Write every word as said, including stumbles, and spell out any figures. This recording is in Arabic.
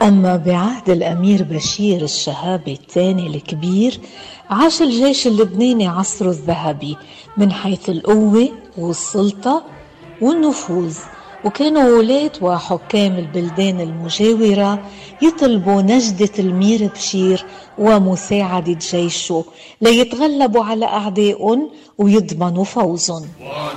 أما بعهد الأمير بشير الشهابي الثاني الكبير، عاش الجيش اللبناني عصره الذهبي من حيث القوة والسلطة والنفوذ، وكانوا ولاة وحكام البلدان المجاورة يطلبوا نجدة الأمير بشير ومساعدة جيشه ليتغلبوا على أعدائهم ويضمنوا فوزهم.